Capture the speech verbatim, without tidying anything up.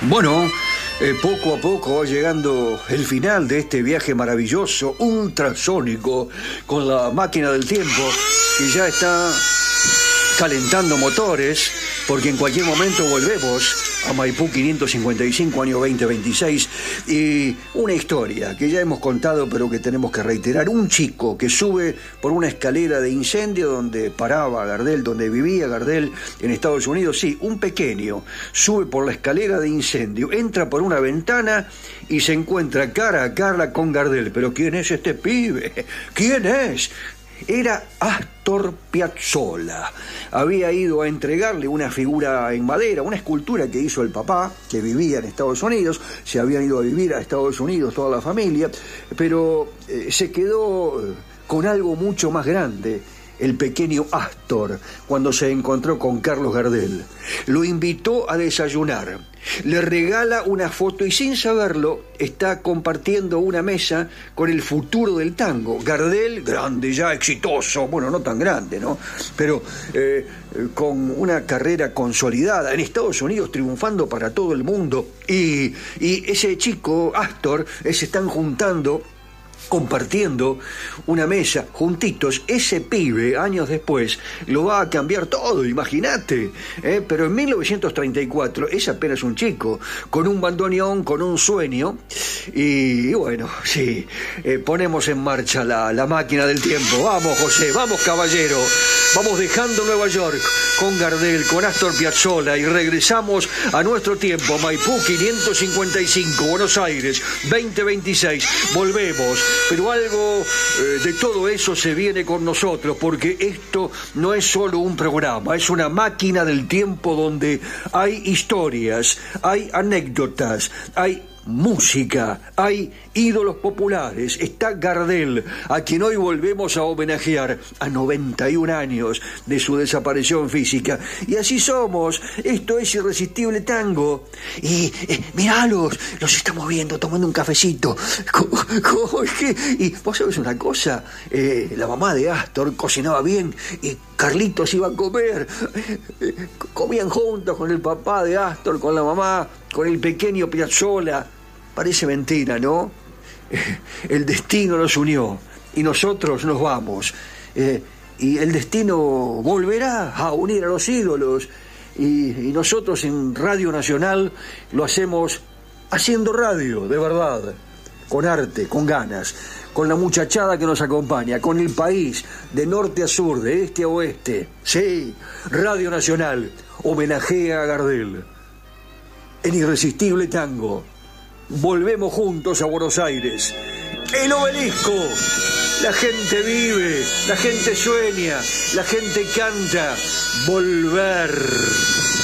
Bueno, eh, poco a poco va llegando el final de este viaje maravilloso, ultrasónico, con la máquina del tiempo, que ya está calentando motores, porque en cualquier momento volvemos a Maipú quinientos cincuenta y cinco, año veinte veintiséis, y una historia que ya hemos contado pero que tenemos que reiterar. Un chico que sube por una escalera de incendio donde paraba Gardel, donde vivía Gardel en Estados Unidos. Sí, un pequeño sube por la escalera de incendio, entra por una ventana y se encuentra cara a cara con Gardel. ¿Pero quién es este pibe? ¿Quién es? Era Astor Piazzolla. Había ido a entregarle una figura en madera, una escultura que hizo el papá, que vivía en Estados Unidos. Se habían ido a vivir a Estados Unidos toda la familia, pero eh, se quedó con algo mucho más grande, el pequeño Astor, cuando se encontró con Carlos Gardel. Lo invitó a desayunar, le regala una foto y sin saberlo está compartiendo una mesa con el futuro del tango. Gardel, grande ya, exitoso, bueno, no tan grande, ¿no? Pero eh, con una carrera consolidada en Estados Unidos, triunfando para todo el mundo. Y, y ese chico, Astor, eh, se están juntando, compartiendo una mesa, juntitos. Ese pibe, años después, lo va a cambiar todo, imagínate. ¿eh? Pero en mil novecientos treinta y cuatro es apenas un chico, con un bandoneón, con un sueño. Y, y bueno, sí, eh, ponemos en marcha la, la máquina del tiempo. Vamos, José, vamos, caballero. Vamos dejando Nueva York con Gardel, con Astor Piazzolla, y regresamos a nuestro tiempo. Maipú quinientos cincuenta y cinco, Buenos Aires veinte veintiséis. Volvemos. Pero algo eh, de todo eso se viene con nosotros, porque esto no es solo un programa, es una máquina del tiempo donde hay historias, hay anécdotas, hay música, hay ídolos populares. Está Gardel, a quien hoy volvemos a homenajear a noventa y un años de su desaparición física. Y así somos. Esto es Irresistible Tango. Y eh, míralos, los estamos viendo tomando un cafecito. ¿Cómo, cómo es que? Y vos sabés una cosa, eh, la mamá de Astor cocinaba bien y Carlitos iba a comer. Eh, comían juntos con el papá de Astor, con la mamá, con el pequeño Piazzolla. Parece mentira, ¿no? Eh, el destino nos unió y nosotros nos vamos. Eh, y el destino volverá a unir a los ídolos. Y, y nosotros en Radio Nacional lo hacemos haciendo radio, de verdad. Con arte, con ganas, con la muchachada que nos acompaña, con el país, de norte a sur, de este a oeste. Sí, Radio Nacional homenajea a Gardel. En Irresistible Tango, volvemos juntos a Buenos Aires. El Obelisco. La gente vive, la gente sueña, la gente canta. Volver.